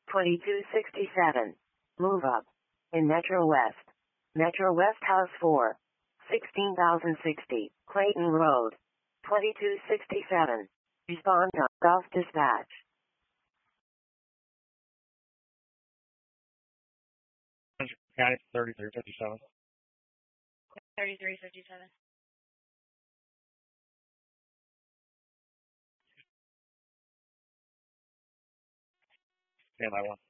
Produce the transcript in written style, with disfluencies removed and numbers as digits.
2267. Move up. In Metro West. Metro West House 4. 16,060. Clayton Road. 2267. Respond to Golf Dispatch. County 3357. 3357. Stand by one.